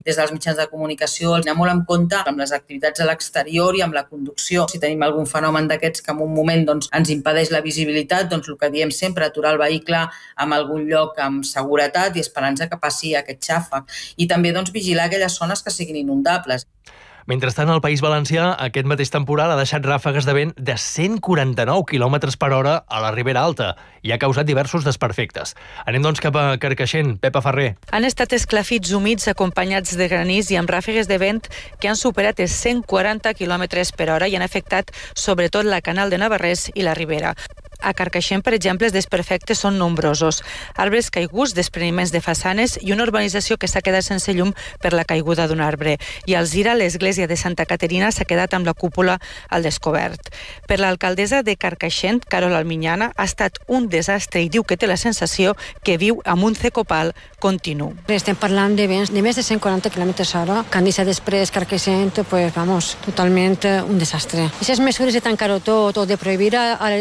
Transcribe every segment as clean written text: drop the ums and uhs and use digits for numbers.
Des dels mitjans de comunicació, anem molt en compte amb les activitats a l'exterior i amb la conducció. Si tenim algun fenomen d'aquests que en un moment ens impedeix la visibilitat, el que diem sempre, aturar el vehicle en algun lloc amb seguretat i esperar-nos que passi aquest xàfec. I també vigilar aquelles zones que siguin inundables. Mentrestant, al País Valencià, aquest mateix temporal ha deixat ràfegues de vent de 149 km per hora a la Ribera Alta i ha causat diversos desperfectes. Anem, cap a Carcaixent. Pepa Ferrer. Han estat esclafits humits acompanyats de granís i amb ràfegues de vent que han superat els 140 km per hora i han afectat sobretot la Canal de Navarrés i la Ribera. A Carcaixent, per exemple, els desperfectes són nombrosos. Arbres caiguts, despreniments de façanes i una urbanització que s'ha quedat sense llum per la caiguda d'un arbre. I a Alzira, l'església de Santa Caterina s'ha quedat amb la cúpula al descobert. Per l'alcaldessa de Carcaixent, Carol Alminyana, ha estat un desastre i diu que té la sensació que viu amb un cecopal continu. Estem parlant de vents de més de 140 km/h, que han deixat després Carcaixent, totalment un desastre. Aquestes mesures de tancar-ho tot o de prohibir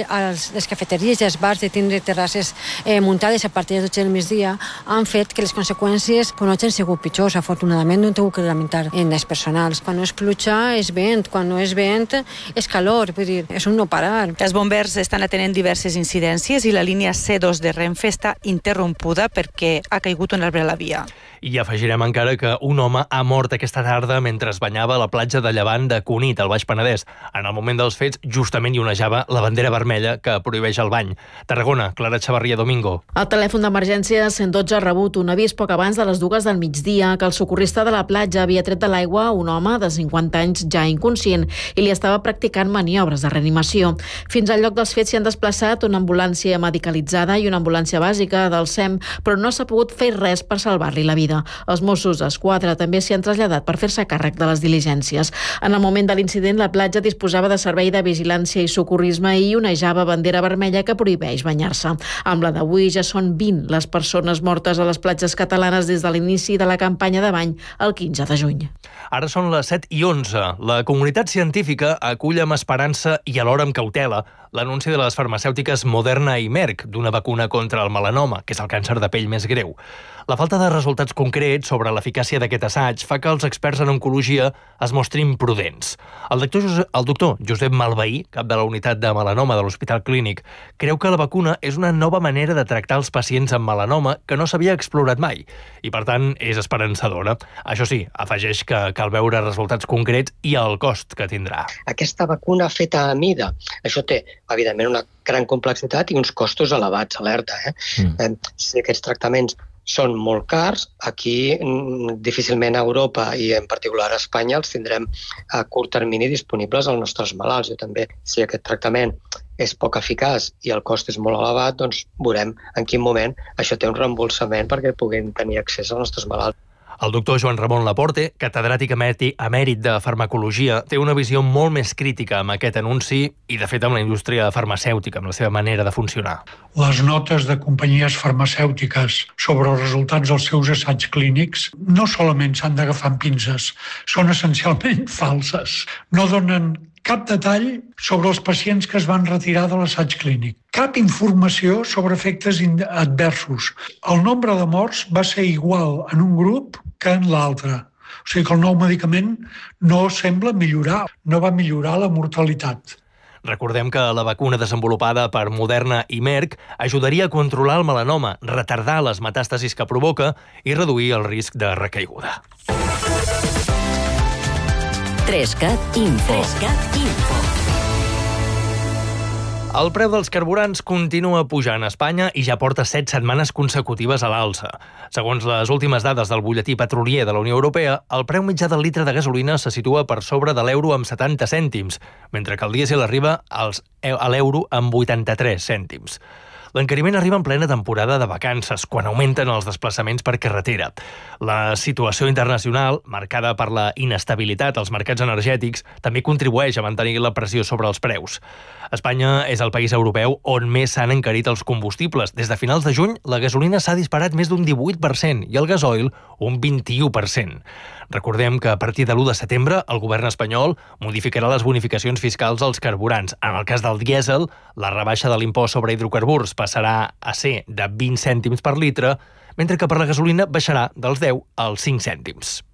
les cafeteries i els bars de tindre terrasses muntades a partir de 12 del migdia han fet que les conseqüències no hagin sigut pitjors. Afortunadament no hem tingut que lamentar en les personals. Quan no és pluja és vent, quan no és vent és calor, vull dir, és un no parar. Els bombers estan atenent diverses incidències i la línia C2 de Renfe està interrompuda perquè ha caigut un arbre a la via. I afegirem encara que un home ha mort aquesta tarda mentre es banyava a la platja de Llevant de Cunit, al Baix Penedès. En el moment dels fets, justament hi onejava la bandera vermella que prohibeix el bany. Tarragona, Clara Chavarria Domingo. El telèfon d'emergència 112 ha rebut un avís poc abans de les 2 del migdia que el socorrista de la platja havia tret de l'aigua un home de 50 anys ja inconscient i li estava practicant maniobres de reanimació. Fins al lloc dels fets s'hi han desplaçat una ambulància medicalitzada i una ambulància bàsica del SEM, però no s'ha pogut fer res per salvar-li la vida. Els Mossos d'Esquadra també s'hi han traslladat per fer-se càrrec de les diligències. En el moment de l'incident, la platja disposava de servei de vigilància i socorrisme i onejava bandera vermella que prohibeix banyar-se. Amb la d'avui ja són 20 les persones mortes a les platges catalanes des de l'inici de la campanya de bany el 15 de juny. Ara són les 7:11. La comunitat científica acull amb esperança i alhora amb cautela l'anunci de les farmacèutiques Moderna i Merck d'una vacuna contra el melanoma, que és el càncer de pell més greu. La falta de resultats concrets sobre l'eficàcia d'aquest assaig fa que els experts en oncologia es mostrin prudents. El doctor Josep Malveí, cap de la unitat de melanoma de l'Hospital Clínic, creu que la vacuna és una nova manera de tractar els pacients amb melanoma que no s'havia explorat mai i, per tant, és esperançadora. Això sí, afegeix que cal veure resultats concrets i el cost que tindrà. Aquesta vacuna feta a mida, això té, evidentment, una gran complexitat i uns costos elevats, alerta. Si aquests tractaments són molt cars, aquí difícilment a Europa i en particular a Espanya els tindrem a curt termini disponibles als nostres malalts. Jo també, si aquest tractament és poc eficaç i el cost és molt elevat, doncs veurem en quin moment això té un reembolsament perquè puguin tenir accés als nostres malalts. El doctor Joan Ramon Laporte, catedràtic emèrit de farmacologia, té una visió molt més crítica amb aquest anunci i, de fet, amb la indústria farmacèutica, amb la seva manera de funcionar. Les notes de companyies farmacèutiques sobre els resultats dels seus assaigs clínics no solament s'han d'agafar amb pinces, són essencialment falses. No donen cap detall sobre els pacients que es van retirar de l'assaig clínic. Cap informació sobre efectes adversos. El nombre de morts va ser igual en un grup que en l'altre. O sigui que el nou medicament no sembla millorar, no va millorar la mortalitat. Recordem que la vacuna desenvolupada per Moderna i Merck ajudaria a controlar el melanoma, retardar les metàstasis que provoca i reduir el risc de recaiguda. 3CAT Info. El preu dels carburants continua pujant a Espanya i ja porta 7 setmanes consecutives a l'alça. Segons les últimes dades del butlletí petrolier de la Unió Europea, el preu mitjà del litre de gasolina se situa per sobre de l'euro amb 70 cèntims, mentre que el dièsel arriba a l'euro amb 83 cèntims. L'encariment arriba en plena temporada de vacances, quan augmenten els desplaçaments per carretera. La situació internacional, marcada per la inestabilitat als mercats energètics, també contribueix a mantenir la pressió sobre els preus. Espanya és el país europeu on més s'han encarit els combustibles. Des de finals de juny, la gasolina s'ha disparat més d'un 18% i el gasoil un 21%. Recordem que a partir de l'1 de setembre el govern espanyol modificarà les bonificacions fiscals als carburants. En el cas del dièsel, la rebaixa de l'impost sobre hidrocarburs passarà a ser de 20 cèntims per litre, mentre que per la gasolina baixarà dels 10 als 5 cèntims.